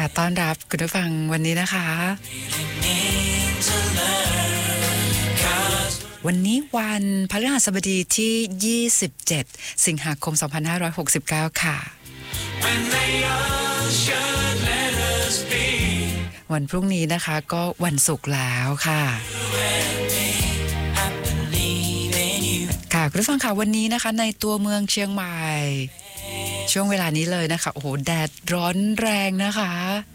ต้อนรับคุณผู้ฟังวันนี้นะคะวันนี้วันพฤหัสบดีที่27สิงหาคม2569ค่ะวันพรุ่งนี้นะคะก็วันศุกร์แล้วค่ะคุณผู้ฟังค่ะวันนี้นะคะในตัวเมืองเชียงใหม่ช่วงเวลานี้เลยนะคะโอ้โหแดดร้อนแรงนะคะ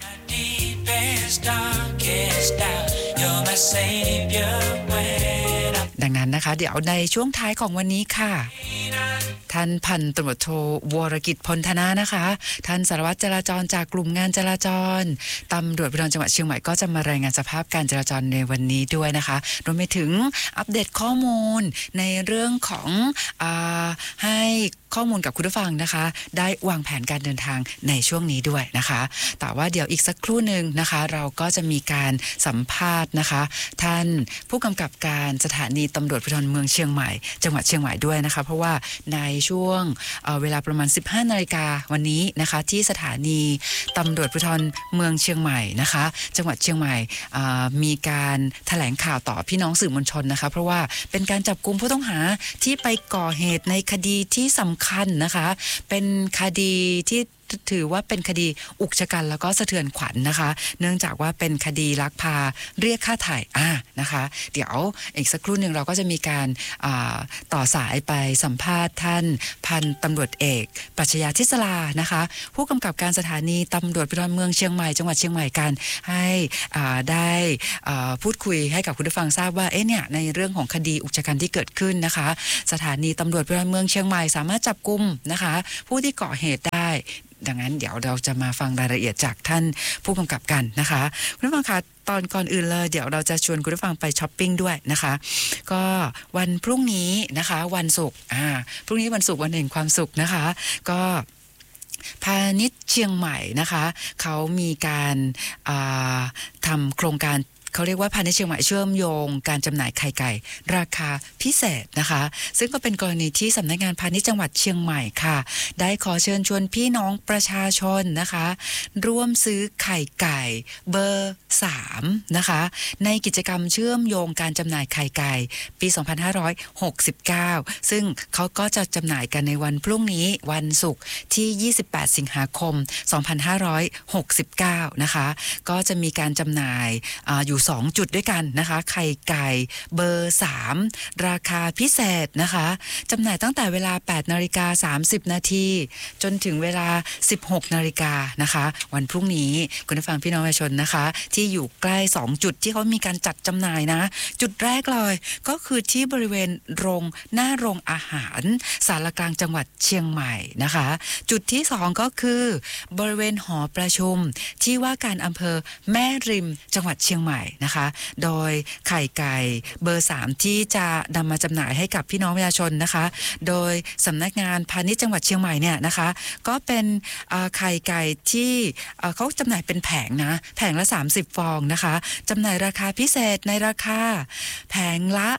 ดังนั้นนะคะเดี๋ยวในช่วงท้ายของวันนี้ค่ะท่านพันตำรวจโทวรกิจพลธนานะคะท่านสารวัตรจราจรจากกลุ่มงานจราจรตำรวจภูธรจังหวัดเชียงใหม่ก็จะมารายงานสภาพการจราจรในวันนี้ด้วยนะคะรวมไปถึงอัปเดตข้อมูลในเรื่องของให้ข้อมูลกับคุณผู้ฟังนะคะได้วางแผนการเดินทางในช่วงนี้ด้วยนะคะแต่ว่าเดี๋ยวอีกสักครู่หนึ่งนะคะเราก็จะมีการสัมภาษณ์นะคะท่านผู้กำกับการสถานีตำรวจภูธรเมืองเชียงใหม่จังหวัดเชียงใหม่ด้วยนะคะเพราะว่าในช่วงเวลาประมาณ 15 นาฬิกาวันนี้นะคะที่สถานีตำรวจภูธรเมืองเชียงใหม่นะคะจังหวัดเชียงใหม่มีการแถลงข่าวต่อพี่น้องสื่อมวลชนนะคะเพราะว่าเป็นการจับกุมผู้ต้องหาที่ไปก่อเหตุในคดีที่สำคัญนะคะเป็นคดีที่ถือว่าเป็นคดีอุกชะกันแล้วก็สะเทือนขวัญนะคะเนื่องจากว่าเป็นคดีลักพาเรียกค่าไถ่นะคะเดี๋ยวอีกสักครู่หนึ่งเราก็จะมีการต่อสายไปสัมภาษณ์ท่านพันตำรวจเอกปรัชญาทิศลานะคะผู้กำกับการสถานีตำรวจภูธรเมืองเชียงใหม่จังหวัดเชียงใหม่กันให้ได้พูดคุยให้กับคุณผู้ฟังทราบว่าเนี่ยในเรื่องของคดีอุกชะกันที่เกิดขึ้นนะคะสถานีตำรวจภูธรเมืองเชียงใหม่สามารถจับกุมนะคะผู้ที่ก่อเหตุได้ดังนั้นเดี๋ยวเราจะมาฟังรายละเอียดจากท่านผู้กำกับกันนะคะคุณผู้ฟังคะตอนก่อนอื่นเลยเดี๋ยวเราจะชวนคุณผู้ฟังไปช้อปปิ้งด้วยนะคะก็วันพรุ่งนี้นะคะวันศุกร์พรุ่งนี้วันศุกร์วันแห่งความสุขนะคะก็พาณิชย์เชียงใหม่นะคะเขามีการทำโครงการเขาเรียกว่าพาณิชย์เชียงใหม่เชื่อมโยงการจำหน่ายไข่ไก่ราคาพิเศษนะคะซึ่งก็เป็นกรณีที่สำนักงานพาณิชย์จังหวัดเชียงใหม่ค่ะได้ขอเชิญชวนพี่น้องประชาชนนะคะร่วมซื้อไข่ไก่เบอร์3นะคะในกิจกรรมเชื่อมโยงการจำหน่ายไข่ไก่ปี2569ซึ่งเขาก็จะจำหน่ายกันในวันพรุ่งนี้วันศุกร์ที่28สิงหาคม2569นะคะก็จะมีการจำหน่ายอยู่2จุดด้วยกันนะคะไข่ไก่เบอร์3ราคาพิเศษนะคะจำหน่ายตั้งแต่เวลา 8:30 น.จนถึงเวลา 16:00 น.นะคะวันพรุ่งนี้คุณผู้ฟังพี่น้องประชาชนนะคะที่อยู่ใกล้2จุดที่เขามีการจัดจำหน่ายนะจุดแรกเลยก็คือที่บริเวณหน้าโรงอาหารสารกลางจังหวัดเชียงใหม่นะคะจุดที่2ก็คือบริเวณหอประชุมที่ว่าการอำเภอแม่ริมจังหวัดเชียงใหม่นะคะโดยไข่ไก่เบอร์3ที่จะนำมาจำหน่ายให้กับพี่น้องประชาชนนะคะโดยสำนักงานพาณิชย์จังหวัดเชียงใหม่เนี่ยนะคะก็เป็นไข่ไก่ที่เขาจำหน่ายเป็นแผงนะแผงละ30ฟองนะคะจำหน่ายราคาพิเศษในราคาแผงละ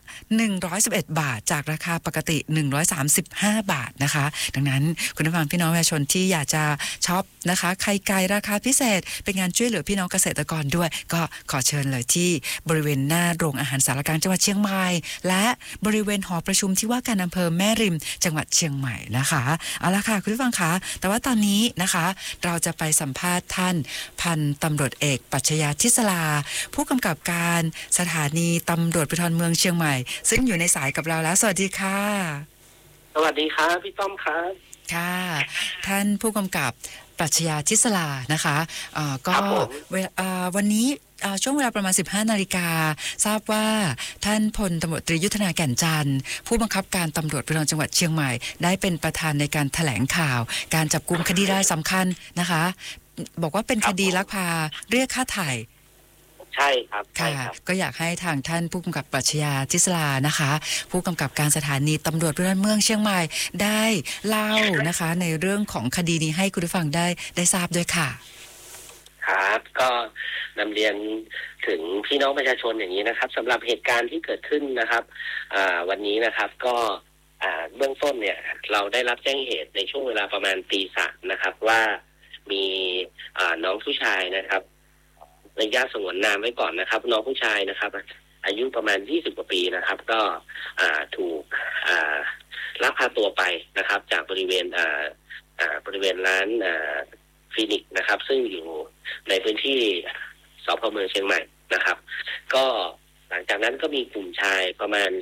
111บาทจากราคาปกติ135บาทนะคะดังนั้นคุณผู้ฟังพี่น้องประชาชนที่อยากจะช็อปนะคะไข่ไก่ราคาพิเศษเป็นงานช่วยเหลือพี่น้องเกษตรกรด้วยก็ขอเชิญเลยที่บริเวณหน้าโรงอาหารสารกลางจังหวัดเชียงใหม่และบริเวณหอประชุมที่ว่าการอำเภอแม่ริมจังหวัดเชียงใหม่นะคะเอาละค่ะคุณผู้ฟังคะแต่ว่าตอนนี้นะคะเราจะไปสัมภาษณ์ท่านพันตำรวจเอกปรัชญาทิศลาผู้กำกับการสถานีตำรวจภูธรเมืองเชียงใหม่ซึ่งอยู่ในสายกับเราแล้วสวัสดีค่ะสวัสดีครับพี่ต้อมครับค่ะท่านผู้กำกับปรัชญาทิศลานะคะก็วันนี้ช่วงเวลาประมาณ 15 นาฬิกาทราบว่าท่านพลตำรวจตรียุทธนาแก่นจันทร์ผู้บังคับการตำรวจภูธรจังหวัดเชียงใหม่ได้เป็นประธานในการแถลงข่าวการจับกุมคดีรายสำคัญนะคะบอกว่าเป็นคดีลักพาเรียกค่าไถ่ใช่ครับค่ะก็อยากให้ทางท่านผู้กำกับปรัชญาทิศลานะคะผู้กำกับการสถานีตำรวจภูธรเมืองเชียงใหม่ได้เล่านะคะในเรื่องของคดีนี้ให้คุณผู้ฟังได้ทราบด้วยค่ะครับก็นำเรียนถึงพี่น้องประชาชนอย่างนี้นะครับสำหรับเหตุการณ์ที่เกิดขึ้นนะครับวันนี้นะครับก็เบื้องต้นเนี่ยเราได้รับแจ้งเหตุในช่วงเวลาประมาณตี 3นะครับว่ามีน้องผู้ชายนะครับในญาติสงวนนามไว้ก่อนนะครับน้องผู้ชายนะครับอายุประมาณ20 กว่าปีนะครับก็ถูกลักพาตัวไปนะครับจากบริเวณร้านฟินิกนะครับซึ่งอยู่ในพื้นที่สพ.เมืองเชียงใหม่นะครับก็หลังจากนั้นก็มีกลุ่มชายประมาณ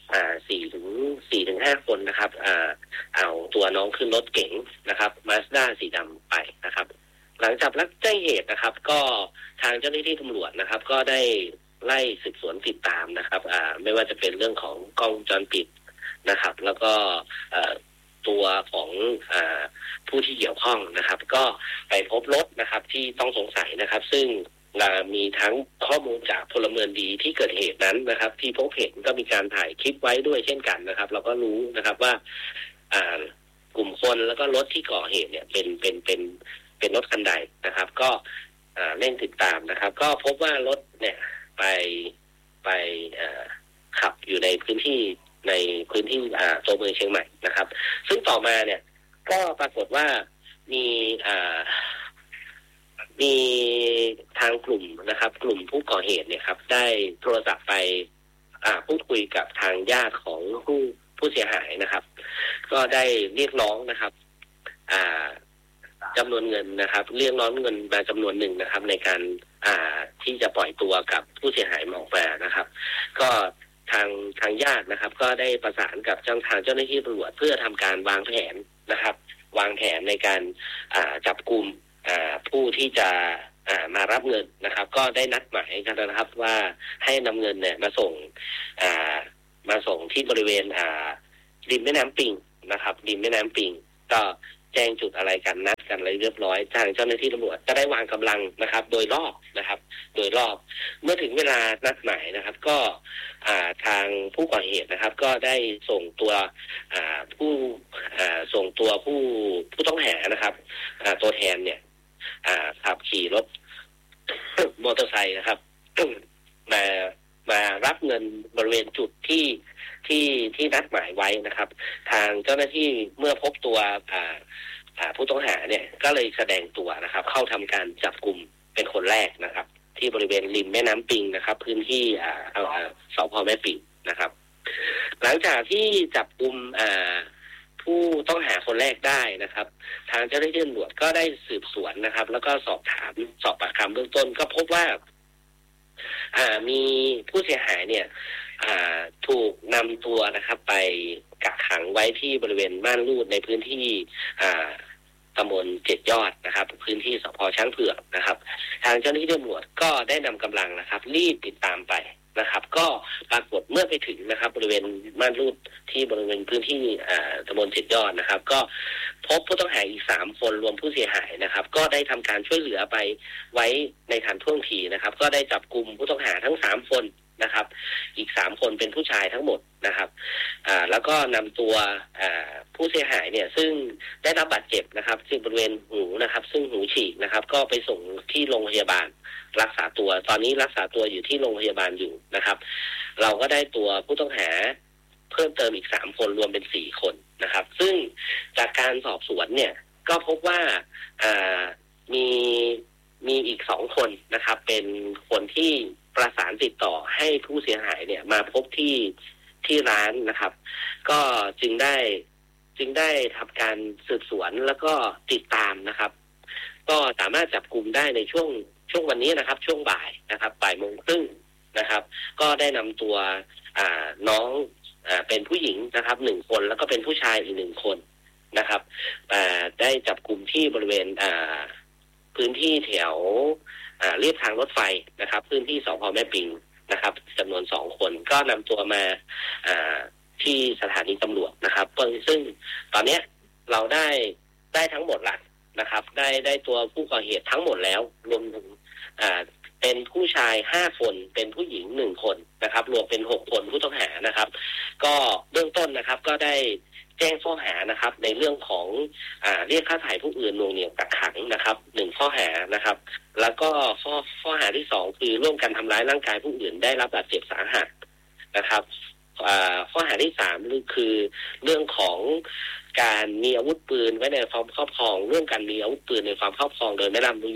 4 ถึง 5 คนนะครับเอาตัวน้องขึ้นรถเก๋งนะครับมาสด้าสีดำไปนะครับหลังจากรับแจ้งเหตุนะครับก็ทางเจ้าหน้าที่ตำรวจนะครับก็ได้ไล่สืบสวนติดตามนะครับไม่ว่าจะเป็นเรื่องของกล้องวงจรปิดนะครับแล้วก็ตัวของผู้ที่เกี่ยวข้องนะครับก็ไปพบรถนะครับที่ต้องสงสัยนะครับซึ่งมีทั้งข้อมูลจากพลเมืองดีที่เกิดเหตุนั้นนะครับที่พบเห็นก็มีการถ่ายคลิปไว้ด้วยเช่นกันนะครับเราก็รู้นะครับว่ากลุ่มคนแล้วก็รถที่ก่อเหตุเนี่ยเป็นรถคันใดนะครับก็เร่งติดตามนะครับก็พบว่ารถเนี่ยไปขับอยู่ในพื้นที่ตัวเมืองเชียงใหม่นะครับซึ่งต่อมาเนี่ยก็ปรากฏว่ามีทางกลุ่มนะครับกลุ่มผู้ก่อเหตุเนี่ยครับได้โทรศัพท์ไปพูดคุยกับทางญาติของผู้เสียหายนะครับก็ได้เรียกร้องนะครับจำนวนเงินนะครับเรียกร้องเงินมาจำนวนหนึ่งนะครับในการที่จะปล่อยตัวกับผู้เสียหายออกมานะครับก็ทางญาตินะครับก็ได้ประสานกับทางเจ้าหน้าที่ตำรวจเพื่อทำการวางแผนนะครับวางแผนในการจับกุมผู้ที่จะมารับเงินนะครับก็ได้นัดหมายกันนะครับว่าให้นำเงินเนี่ยมาส่งที่บริเวณริมแม่น้ำปิงนะครับริมแม่น้ำปิงก็แจ้งจุดอะไรกันนัดกันอะไรเรียบร้อยทางเจ้าหน้าที่ตำรวจก็ได้วางกำลังนะครับโดยรอบนะครับโดยรอบเมื่อถึงเวลานัดหมายนะครับก็ทางผู้ก่อเหตุนะครับก็ได้ส่งตัวผู้ต้องหานะครับตัวแทนเนี่ยขับขี่รถ มอเตอร์ไซค์นะครับ มารับเงินบริเวณจุดที่นัดหมายไว้นะครับทางเจ้าหน้าที่เมื่อพบตัวผู้ต้องหาเนี่ยก็เลยแสดงตัวนะครับเข้าทำการจับกุมเป็นคนแรกนะครับที่บริเวณริมแม่น้ำปิงนะครับพื้นที่สพ.แม่ปิงนะครับหลังจากที่จับกุมผู้ต้องหาคนแรกได้นะครับทางเจ้าหน้าที่ตำรวจก็ได้สืบสวนนะครับแล้วก็สอบปากคำเบื้องต้นก็พบว่ามีผู้เสียหายเนี่ยถูกนำตัวนะครับไปกักขังไว้ที่บริเวณม่านรูดในพื้นที่ตำบล7 ยอดนะครับพื้นที่สพ.ช้างเผือกนะครับทางเจ้าหน้าที่ตำรวจก็ได้นำกำลังนะครับรีบติดตามไปนะครับก็ปรากฏเมื่อไปถึงนะครับบริเวณม่านรูดที่บริเวณพื้นที่ตำบล7 ยอดนะครับก็พบผู้ต้องหาอีก3 คนรวมผู้เสียหายนะครับก็ได้ทำการช่วยเหลือไปไว้ในทันท่วงทีนะครับก็ได้จับกุมผู้ต้องหาทั้ง3 คนนะครับอีก3 คนเป็นผู้ชายทั้งหมดนะครับแล้วก็นำตัวผู้เสียหายเนี่ยซึ่งได้รับบาดเจ็บนะครับที่บริเวณหูนะครับซึ่งหูฉีกนะครับก็ไปส่งที่โรงพยาบาลรักษาตัวตอนนี้รักษาตัวอยู่ที่โรงพยาบาลอยู่นะครับเราก็ได้ตัวผู้ต้องหาเพิ่มเติมอีก3 คนรวมเป็น4 คนนะครับซึ่งจากการสอบสวนเนี่ยก็พบว่ามีอีก2 คนนะครับเป็นคนที่ประสานติดต่อให้ผู้เสียหายเนี่ยมาพบที่ร้านนะครับก็จึงได้ทำการสืบสวนแล้วก็ติดตามนะครับก็สามารถจับกุมได้ในช่วงวันนี้นะครับช่วงบ่ายนะครับ13:30นะครับก็ได้นำตัวน้องเป็นผู้หญิงนะครับ1 คนแล้วก็เป็นผู้ชายอีก1 คนนะครับได้จับกุมที่บริเวณพื้นที่แถวเรียบทางรถไฟนะครับพื้นที่สพ.แม่ปิงนะครับจำนวน2 คนก็นำตัวมาที่สถานีตำรวจนะครับซึ่งตอนนี้เราได้ทั้งหมดละนะครับได้ตัวผู้ก่อเหตุทั้งหมดแล้วรวมถึงเป็นผู้ชาย5 คนเป็นผู้หญิง1 คนนะครับรวมเป็น6 คนผู้ต้องหานะครับก็เบื้องต้นนะครับก็ได้แจ้งข้อหานะครับในเรื่องของเรียกค่าถ่ายผู้อื่นหน่วงเหนี่ยวกักขังนะครับ1 ข้อหานะครับแล้วก็ข้อหาที่2คือร่วมกันทำร้ายร่างกายผู้อื่นได้รับบาดเจ็บสาหัสนะครับข้อหาที่3คือเรื่องของการมีอาวุธปืนไว้ในความครอบครองเรื่องการมีอาวุธปืนในความครอบครองโดยไม่ได้รับอนุญาต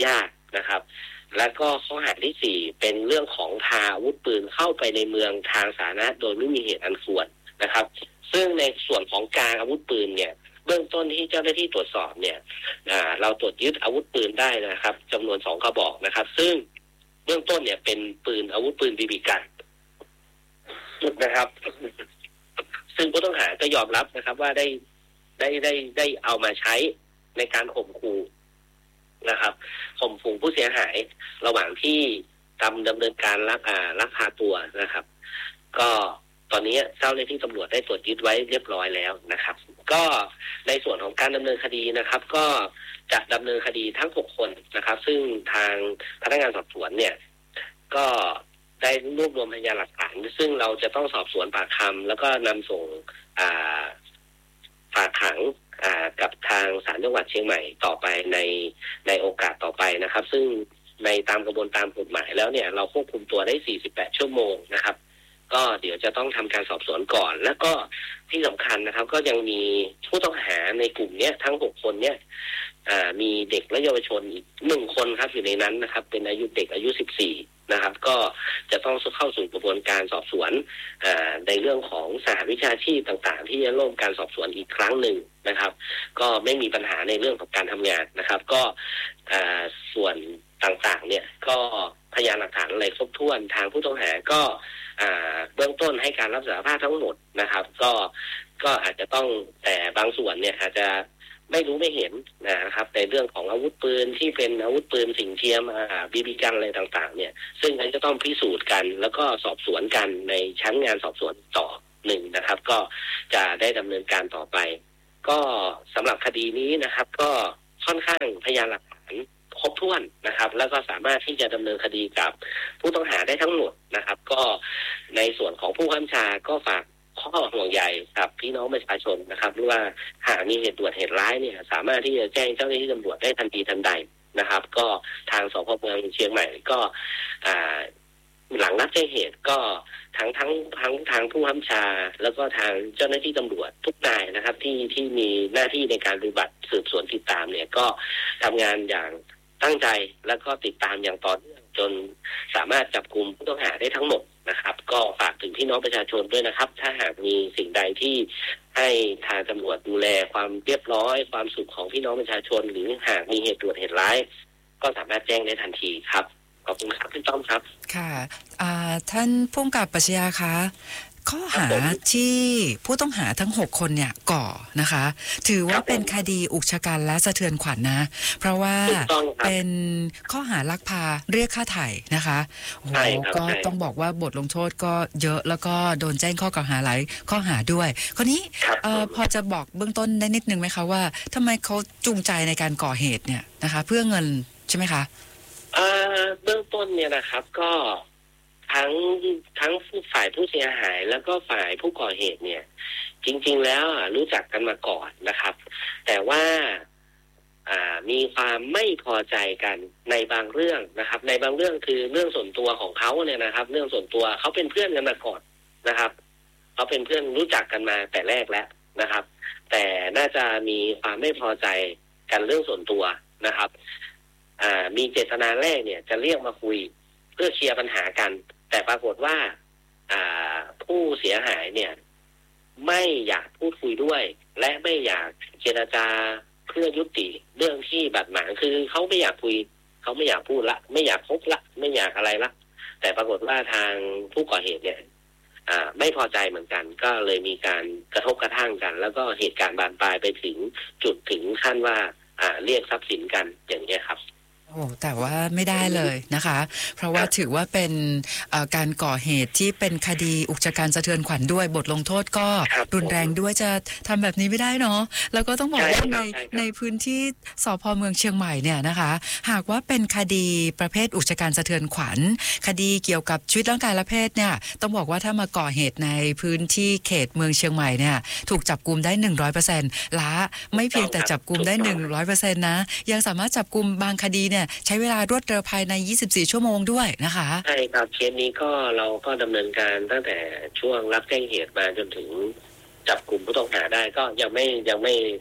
นะครับ แล้วก็ข้อหาที่ 4เป็นเรื่องของพาอาวุธปืนเข้าไปในเมืองทางสาธารณะโดยไม่มีเหตุอันควรนะครับซึ่งในส่วนของการอาวุธปืนเนี่ยเบื้องต้นที่เจ้าหน้าที่ตรวจสอบเนี่ยเราตรวจยึดอาวุธปืนได้นะครับจำนวน2 กระบอกนะครับซึ่งเบื้องต้นเนี่ยเป็นอาวุธปืนบีบีกันนะครับซึ่งผู้ต้องหาก็ยอมรับนะครับว่าได้เอามาใช้ในการข่มขู่นะครับข่มขู่ผู้เสียหายระหว่างที่ดำเนินการลักพาตัวนะครับก็ตอนนี้เจ้าหน้าที่ตำรวจได้ตรวจยึดไว้เรียบร้อยแล้วนะครับก็ในส่วนของการดำเนินคดีนะครับก็จะดำเนินคดีทั้ง6 คนนะครับซึ่งทางพนักงานสอบสวนเนี่ยก็ได้รวบรวมพยานหลักฐานซึ่งเราจะต้องสอบสวนปากคำแล้วก็นำส่งฝากขังกับทางศาลจังหวัดเชียงใหม่ต่อไปในโอกาสต่อไปนะครับซึ่งในตามกระบวนการกฎหมายแล้วเนี่ยเราควบคุมตัวได้48 ชั่วโมงนะครับก็เดี๋ยวจะต้องทำการสอบสวนก่อนแล้วก็ที่สำคัญนะครับก็ยังมีผู้ต้องหาในกลุ่มนี้ทั้ง6 คนเนี่ยมีเด็กและเยาวชนอีก1 คนครับอยู่ในนั้นนะครับเป็นเด็กอายุ14นะครับก็จะต้องเข้าสู่กระบวนการสอบสวนในเรื่องของสหวิชาชีพต่างๆที่จะร่วมการสอบสวนอีกครั้งหนึ่งนะครับก็ไม่มีปัญหาในเรื่องของการทำงานนะครับก็ส่วนต่างๆเนี่ยก็พยานหลักฐานอะไรครบถ้วนทางผู้ต้องหาก็เบื้องต้นให้การรับสารภาพทั้งหมดนะครับก็อาจจะต้องแต่บางส่วนเนี่ยอาจจะไม่รู้ไม่เห็นนะครับในเรื่องของอาวุธปืนที่เป็นอาวุธปืนสิ่งเทียมบีบีกันอะไรต่างๆเนี่ยซึ่งนั้นจะต้องพิสูจน์กันแล้วก็สอบสวนกันในชั้นงานสอบสวนต่อ1นะครับก็จะได้ดำเนินการต่อไปก็สำหรับคดีนี้นะครับก็ค่อนข้างพยานหลักฐานครบถ้วนนะครับแล้วก็สามารถที่จะดำเนินคดีกับผู้ต้องหาได้ทั้งหมดนะครับก็ในส่วนของผู้บังคับบัญชาก็ฝากข้อห่วงใยกับพี่น้องประชาชนนะครับว่าหากมีเหตุด่วนเหตุร้ายเนี่ยสามารถที่จะแจ้งเจ้าหน้าที่ตำรวจได้ทันทีทันใดนะครับก็ทางสพ.เมืองเชียงใหม่ก็หลังรับแจ้งเหตุก็ทั้งทางผู้บังคับบัญชาแล้วก็ทางเจ้าหน้าที่ตำรวจทุกนายนะครับที่มีหน้าที่ในการปฏิบัติสืบสวนติดตามเนี่ยก็ทำงานอย่างตั้งใจแล้วก็ติดตามอย่างต่อเนื่องจนสามารถจับกุมผู้ต้องหาได้ทั้งหมดนะครับก็ฝากถึงพี่น้องประชาชนด้วยนะครับถ้าหากมีสิ่งใดที่ให้ทางตำรวจดูแลความเรียบร้อยความสุขของพี่น้องประชาชนหรือหากมีเหตุด่วนเหตุร้ายก็สามารถแจ้งได้ทันทีครับขอบคุณครับพี่ต้อมครับค่ะท่านผู้กำกับปรัชญาคะข้อหาที่ผู้ต้องหาทั้ง6 คนเนี่ยก่อนะคะถือว่าเป็นคดีอุกชะกันและสะเทือนขวัญนะเพราะว่าเป็นข้อหาลักพาเรียกค่าไถ่นะคะโอ้โหก็ต้องบอกว่าบทลงโทษก็เยอะแล้วก็โดนแจ้งข้อกล่าวหาหลายข้อหาด้วยคราวนี้พอจะบอกเบื้องต้นได้นิดนึงไหมคะว่าทำไมเขาจูงใจในการก่อเหตุเนี่ยนะคะเพื่อเงินใช่ไหมคะเบื้องต้นเนี่ยนะครับก็ทั้งฝ่ายผู้เสียหายแล้วก็ฝ่ายผู้ก่อเหตุเนี่ยจริงๆแล้วรู้จักกันมาก่อนนะครับแต่ว่ามีความไม่พอใจกันในบางเรื่องนะครับในบางเรื่องคือเรื่องส่วนตัวของเขาเนี่ยนะครับเรื่องส่วนตัวเขาเป็นเพื่อนกันมาก่อนนะครับเขาเป็นเพื่อนรู้จักกันมาแต่แรกแล้วนะครับแต่น่าจะมีความไม่พอใจกันเรื่องส่วนตัวนะครับมีเจตนาแรกเนี่ยจะเรียกมาคุยเพื่อเคลียร์ปัญหากันแต่ปรากฏว่าผู้เสียหายเนี่ยไม่อยากพูดคุยด้วยและไม่อยากเจรจาเพื่อยุติเรื่องที่บาดหมางคือเขาไม่อยากคุยเขาไม่อยากพูดละไม่อยากพบละไม่อยากอะไรละแต่ปรากฏว่าทางผู้ก่อเหตุเนี่ยไม่พอใจเหมือนกันก็เลยมีการกระทบกระทั่งกันแล้วก็เหตุการณ์บานปลายไปถึงจุดถึงขั้นว่าเรียกทรัพย์สินกันอย่างนี้ครับโอ้แต่ว่าไม่ได้เลยนะคะเพราะว่าถือว่าเป็นการก่อเหตุที่เป็นคดีอุกชะกันสะเทือนขวัญด้วยบทลงโทษก็รุนแรงด้วยจะทำแบบนี้ไม่ได้เนาะแล้วก็ต้องบอกว่าในพื้นที่สพ.เมืองเชียงใหม่เนี่ยนะคะหากว่าเป็นคดีประเภทอุกชะกันสะเทือนขวัญคดีเกี่ยวกับชีวิตร่างกายและเพศเนี่ยต้องบอกว่าถ้ามาก่อเหตุในพื้นที่เขตเมืองเชียงใหม่เนี่ยถูกจับกุมได้ 100% ละไม่เพียงแต่จับกุมได้ 100% นะยังสามารถจับกุมบางคดีเนี่ยใช้เวลารวดเร็วภายใน24 ชั่วโมงด้วยนะคะใช่ครับเคสนี้ก็เราก็ดำเนินการตั้งแต่ช่วงรับแจ้งเหตุมาจนถึงจับกลุ่มผู้ต้องหาได้ก็ยังไม่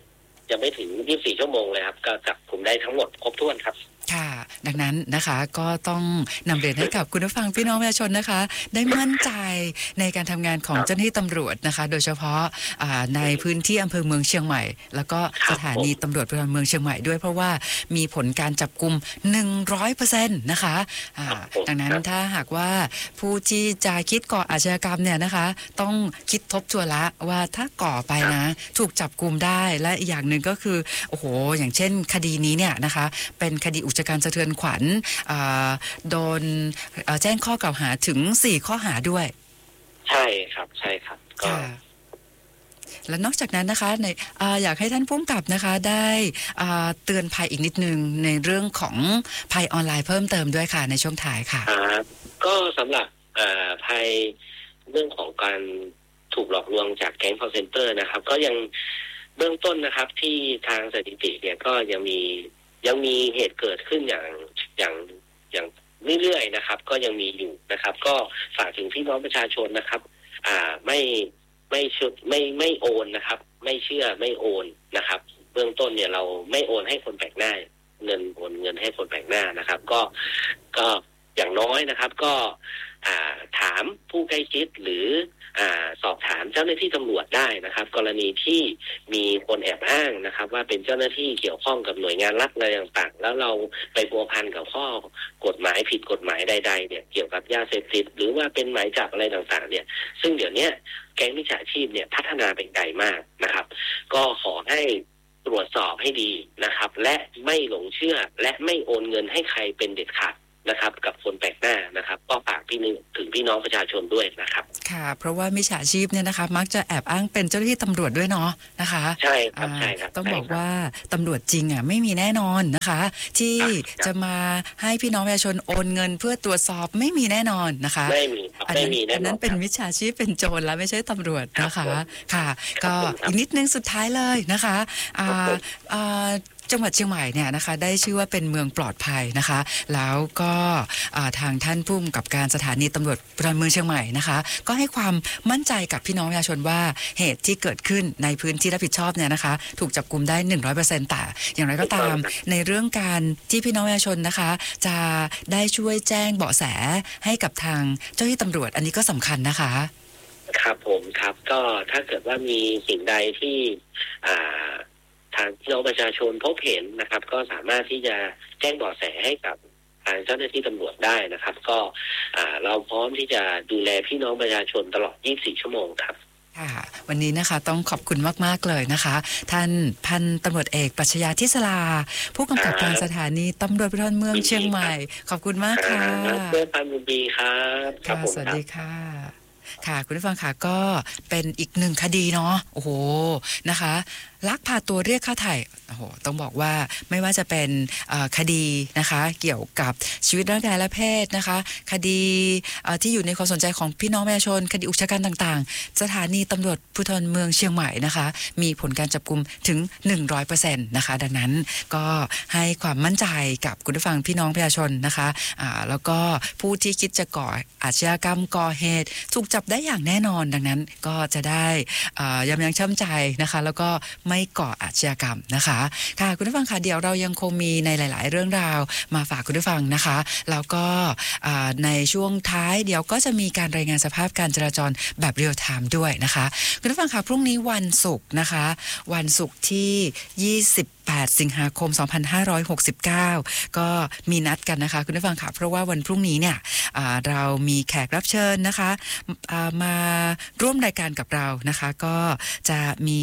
ยังไม่ถึง24ชั่วโมงเลยครับก็จับกลุ่มได้ทั้งหมดครบถ้วนครับค่ะดังนั้นนะคะก็ต้องนำเรียนให้กับคุณผู้ฟังพี่น้องประชาชนนะคะได้มั่นใจในการทำงานของเจ้าหน้าที่ตำรวจนะคะโดยเฉพาะในพื้นที่อำเภอเมืองเชียงใหม่แล้วก็สถานีตำรวจภูธรเมืองเชียงใหม่ด้วยเพราะว่ามีผลการจับกุม 100% นะคะดังนั้นถ้าหากว่าผู้ที่จะคิดก่ออาชญากรรมเนี่ยนะคะต้องคิดทบทวนละว่าถ้าก่อไปนะถูกจับกุมได้และอีกอย่างหนึ่งก็คือโอ้โหอย่างเช่นคดีนี้เนี่ยนะคะเป็นคดีอุกชะกันสะเทือนขวัญโดนแจ้งข้อกล่าวหาถึง4ข้อหาด้วยใช่ครับใช่ครับก็และนอกจากนั้นนะคะในอยากให้ท่านผู้กำกับนะคะได้เตือนภัยอีกนิดนึงในเรื่องของภัยออนไลน์เพิ่มเติมด้วยค่ะในช่วงท้ายค่ะก็สำหรับภัยเรื่องของการถูกหลอกลวงจากแก๊ง call center นะครับก็ยังเบื้องต้นนะครับที่ทางสถิติเนี่ยก็ยังมีเหตุเกิดขึ้นอย่างเรื่อยๆนะครับก็ยังมีอยู่นะครับก็ฝากถึงพี่น้องประชาชนนะครับไม่โอนนะครับไม่เชื่อไม่โอนนะครับเบื้องต้นเนี่ยเราไม่โอนให้คนแปลกหน้าโอนเงินให้คนแปลกหน้านะครับก็อย่างน้อยนะครับก็ถามผู้ใกล้ชิดหรือสอบถามเจ้าหน้าที่ตำรวจได้นะครับกรณีที่มีคนแอบอ้างนะครับว่าเป็นเจ้าหน้าที่เกี่ยวข้องกับหน่วยงานรัฐอะไรต่างๆแล้วเราไปพัวพันกับข้อกฎหมายผิดกฎหมายใดๆเนี่ยเกี่ยวกับยาเสพติดหรือว่าเป็นหมายจับอะไรต่างๆเนี่ยซึ่งเดี๋ยวนี้แก๊งมิจฉาชีพเนี่ยพัฒนาไปไกลมากนะครับก็ขอให้ตรวจสอบให้ดีนะครับและไม่หลงเชื่อและไม่โอนเงินให้ใครเป็นเด็ดขาดนะครับกับคนแปลกหน้านะครับก็ฝากถึงพี่น้องประชาชนด้วยนะครับค่ะเพราะว่ามิจฉาชีพเนี่ยนะคะมักจะแอบอ้างเป็นเจ้าหน้าที่ตำรวจด้วยเนาะนะคะใช่ครับใช่ครับต้องบอกว่าตำรวจจริงไม่มีแน่นอนนะคะที่จะมาให้พี่น้องประชาชนโอนเงินเพื่อตรวจสอบไม่มีแน่นอนนะคะไม่มีครับไม่มีแน่นอนอันนั้นเป็นมิจฉาชีพเป็นโจรแล้วไม่ใช่ตำรวจนะคะค่ะก็อีกนิดนึงสุดท้ายเลยนะคะจังหวัดเชียงใหม่เนี่ยนะคะได้ชื่อว่าเป็นเมืองปลอดภัยนะคะแล้วก็ทางท่านผู้กำกับการสถานีตำรวจภูธรเมืองเชียงใหม่นะคะก็ให้ความมั่นใจกับพี่น้องประชาชนว่าเหตุที่เกิดขึ้นในพื้นที่รับผิดชอบเนี่ยนะคะถูกจับกุมได้ 100% แต่อย่างไรก็ตามในเรื่องการที่พี่น้องประชาชนนะคะจะได้ช่วยแจ้งเบาะแสให้กับทางเจ้าหน้าที่ตำรวจอันนี้ก็สำคัญนะคะครับผมครับก็ถ้าเกิดว่ามีสิ่งใดที่ทางพี่น้องประชาชนพบเห็นนะครับก็สามารถที่จะแจ้งเบาะแสให้กับทางเจ้าหน้าที่ตำรวจได้นะครับก็เราพร้อมที่จะดูแลพี่น้องประชาชนตลอด24ชั่วโมงครับค่ะวันนี้นะคะต้องขอบคุณมากๆเลยนะคะท่านพันตำรวจเอกปรัชญาทิศลาผู้กำกับการสถานีตำรวจภูธรเมืองเชียงใหม่ขอบคุณมากค่ะเพื่อนพันบุญดีครับค่ะสวัสดีค่ะค่ะคุณผู้ฟังค่ะก็เป็นอีกหนึ่งคดีเนาะโอ้โหนะคะลักพาตัวเรียกค่าไถ่โอ้โหต้องบอกว่าไม่ว่าจะเป็นคดีนะคะเกี่ยวกับชีวิตร่างกายและเพศนะคะคดีที่อยู่ในความสนใจของพี่น้องประชาชนคดีอุกชะกันต่างๆสถานีตำรวจภูธรเมืองเชียงใหม่นะคะมีผลการจับกุมถึง 100% นะคะดังนั้นก็ให้ความมั่นใจกับคุณผู้ฟังพี่น้องประชาชนนะคะแล้วก็ผู้ที่คิดจะก่ออาชญากรรมก่อเหตุถูกจับได้อย่างแน่นอนดังนั้นก็จะได้ยับยั้งชั่งใจนะคะแล้วก็ไม่ก่ออาชญากรรมนะคะค่ะคุณผู้ฟังค่ะเดี๋ยวเรายังคงมีในหลายๆเรื่องราวมาฝากคุณผู้ฟังนะคะแล้วก็ในช่วงท้ายเดี๋ยวก็จะมีการรายงานสภาพการจราจรแบบเรียลไทม์ด้วยนะคะคุณผู้ฟังค่ะพรุ่งนี้วันศุกร์นะคะวันศุกร์ที่8 สิงหาคม 2569 ก็มีนัดกันนะคะคุณผู้ฟังค่ะเพราะว่าวันพรุ่งนี้เนี่ยเรามีแขกรับเชิญนะคะมาร่วมรายการกับเรานะคะก็จะมี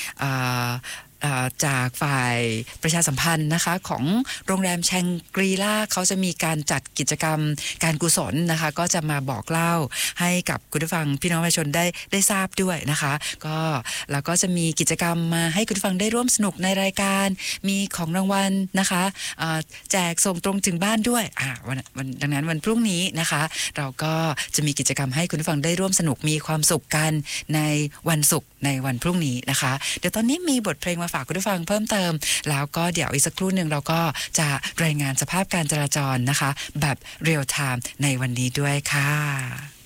จากฝ่ายประชาสัมพันธ์นะคะของโรงแรมแชงกรีล่าเขาจะมีการจัดกิจกรรมการกุศลนะคะก็จะมาบอกเล่าให้กับคุณผู้ฟังพี่น้องประชาชนได้ทราบด้วยนะคะก็แล้วก็จะมีกิจกรรมมาให้คุณผู้ฟังได้ร่วมสนุกในรายการมีของรางวัลนะคะแจกส่งตรงถึงบ้านด้วยวันดังนั้นวันพรุ่งนี้นะคะเราก็จะมีกิจกรรมให้คุณผู้ฟังได้ร่วมสนุกมีความสุขกันในวันศุกร์ในวันพรุ่งนี้นะคะเดี๋ยวตอนนี้มีบทเพลงมาฝากคุณผู้ฟังเพิ่มเติมแล้วก็เดี๋ยวอีกสักครู่หนึ่งเราก็จะรายงานสภาพการจราจรนะคะแบบเรียลไทม์ในวันนี้ด้วยค่ะ